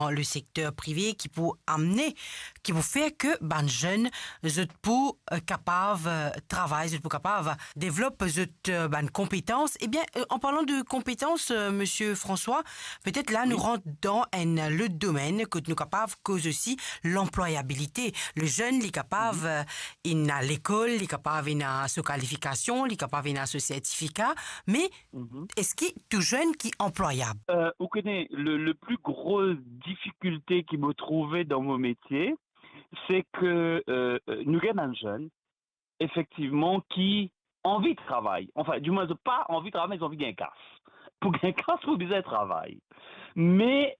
le secteur privé qui peut amener, qui peut faire que ben jeunes pour capable travailler, pour capable développer ben compétences. Eh bien, en parlant de compétences, Monsieur François, peut-être là nous rentrons dans le domaine que nous capables cause aussi l'employabilité. Le jeune, il est capable, il a l'école, il est capable, il a sa qualification, il est capable, il a ce certificat, mais est-ce qu'il est tout jeune qui est employable? Vous connaissez le plus gros difficulté qui me trouvait dans mon métier, c'est que nous avons un jeune, effectivement, qui envie de travailler. Enfin, du moins, pas envie de travailler, mais envie de gagner casse. Pour gagner casse, il faut bien travailler. Mais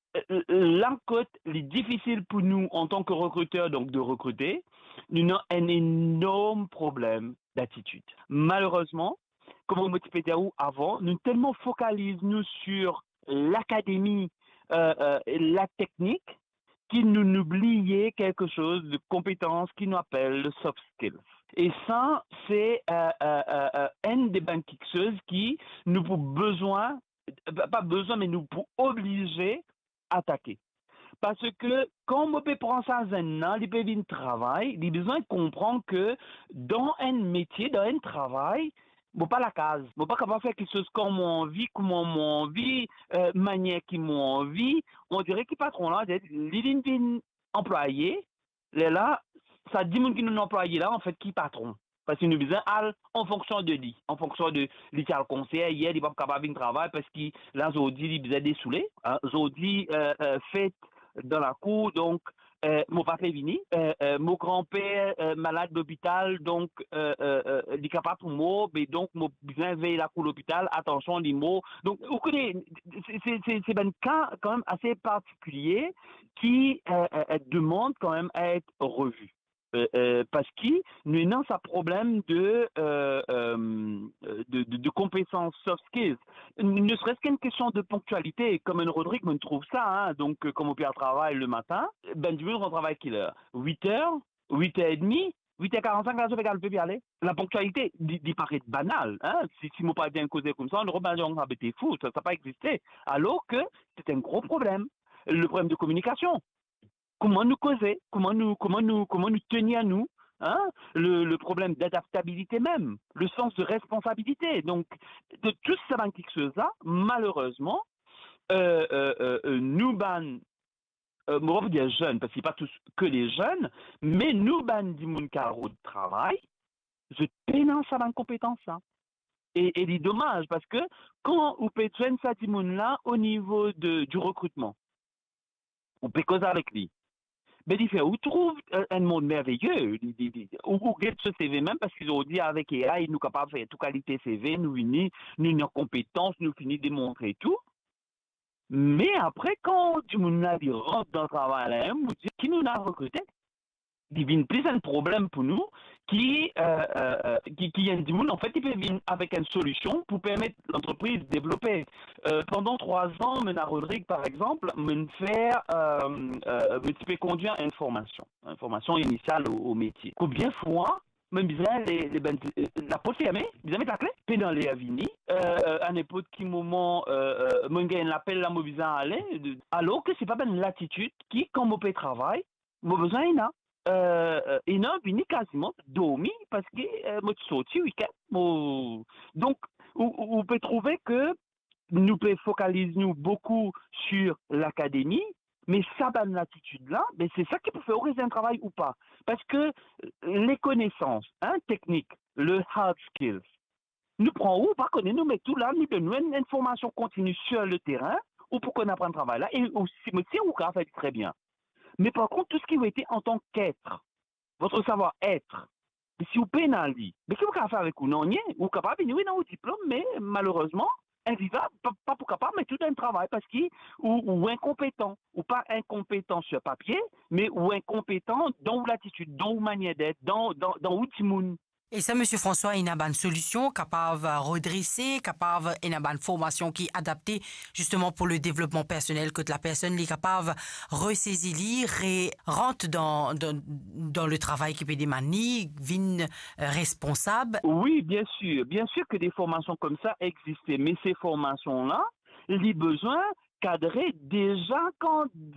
l'enquête est difficile pour nous, en tant que recruteurs, donc de recruter. Nous avons un énorme problème d'attitude. Malheureusement, comme on m'a dit avant, nous tellement focalisons nous sur l'académie, la technique, qu'il nous oubliait quelque chose de compétence qui nous appelle le soft skills. Et ça, c'est une des bonnes choses qui nous pour besoin, pas besoin, mais nous pour obliger à attaquer. Parce que quand on peut prendre ça un an, il peut venir travail, il a besoin de comprendre que dans un métier, dans un travail, bon pas la case, bon pas capable de faire quelque chose comme on envie, comment on envie, manière qui m'ont envie. On dirait que patron là, l'idée employé, là, ça dit mon qui nous employé là, en fait, qui patron. Parce qu'il nous besoin en fonction de lui, en fonction de lui qui a le conseil, hier, il n'est pas capable de travailler parce qu'il, là, aujourd'hui, il besoin des saoulés, hein, aujourd'hui, fait dans la cour, donc, mon papa est venu, mon grand-père malade d'hôpital, donc, il est capable pour moi, mais donc, mon besoin veille la cour de l'hôpital, attention, les mots. Donc, vous connaissez, c'est un cas quand même assez particulier qui demande quand même à être revu. Parce qu'il nous a un problème de compétences soft skills. Ne serait-ce qu'une question de ponctualité, comme un Rodrigue me trouve ça, hein, donc comme on peut travailler le matin, ben du on travaille quelle heure? 8h, 8h30, 8h45, là, je vais le aller. La ponctualité, il paraît banal, hein. Si mon pas bien causé comme ça, on aurait été fou, ça n'a pas existé. Alors que c'est un gros problème. Le problème de communication. Comment nous causer, comment nous tenir à nous, hein, le problème d'adaptabilité même, le sens de responsabilité. Donc, de tout ça, quelque chose-là, malheureusement, nous ban, on va dire jeunes, parce que c'est pas tous que les jeunes, mais nous ban du monde carreau de travail, je pénance à la compétence, ça. Et c'est dommage, parce que quand on peut joindre ça du monde-là au niveau du recrutement, on peut causer avec lui. Mais il fait, on trouve un monde merveilleux. On get ce CV même parce qu'ils ont dit avec AI, nous sommes capables de faire toute qualité CV, nous unis, nous nos compétences, nous finissons de démontrer tout. Mais après, quand tu rentre dans le travail, là, on dit qui nous a recruté? Il vient plus un problème pour nous qui est du monde. En fait, il peut venir avec une solution pour permettre l'entreprise de développer. Pendant 3 ans, Mena Rodrigue, par exemple, me peut conduire une formation initiale au métier. Combien de fois, même bien la porte fermée, bien mettre la clé, puis dans les avini, à n'importe quel moment, mon gars, l'appel la mobilisation à aller, alors que c'est pas bien l'attitude qui, quand mon travail, mon besoin il a. Et non, venu quasiment dormi parce que moi je sorti week-end. Donc, on peut trouver que nous pouvons focaliser nous beaucoup sur l'académie, mais ça, ben, l'attitude-là, ben, c'est ça qui peut faire un travail ou pas. Parce que les connaissances, hein, techniques, le hard skills, nous prenons ou pas connaître, nous mettons tout là, nous donnons une information continue sur le terrain, ou pour qu'on apprenne le travail là, et aussi, monsieur, ou qu'on fait très bien. Mais par contre, tout ce qui a été en tant qu'être, votre savoir-être, si vous pénalisez, mais qu'est-ce que vous pouvez faire avec vous? Non, vous capable de dans votre diplôme, mais malheureusement, invivable, pas pour capable, mais tout un travail parce qu'il ou incompétent, ou pas incompétent sur papier, mais ou incompétent dans l'attitude, dans la manière d'être, dans l'outil moun. Et ça, Monsieur François, il y a une solution capable de redresser, capable il y a une formation qui est adaptée justement pour le développement personnel, que la personne est capable de ressaisir et rentre dans le travail qui peut démarrer, vine responsable. Oui, bien sûr que des formations comme ça existent, mais ces formations-là, les besoins encadrer déjà quand